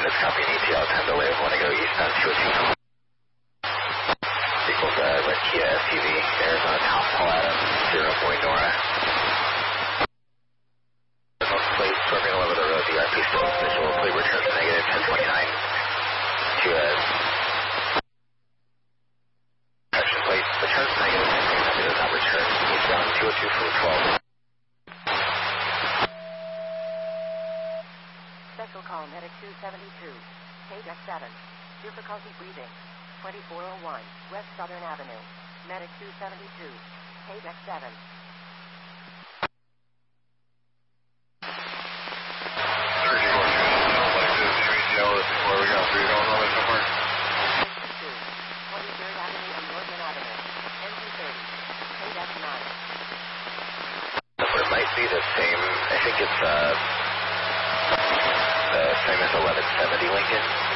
That's copy ETL 10 delay. I want to go eastbound 202. Equals red Kia SUV, Arizona Tom Paul Adam, 0 Boy Nora. Most plate, swerving all over the road, DRP still visual, plate returns negative 1029. To correction plate, returns negative 1029, does not return, eastbound 202 from 12. Special call Medic 272, page X7, difficulty breathing, 2401, West Southern Avenue, Medic 272, page X7. Before we go, 3 going on so far. 23rd Avenue and Northern Avenue, NP30, page X9. It might be the same, I think it's the same as 1170 Lincoln.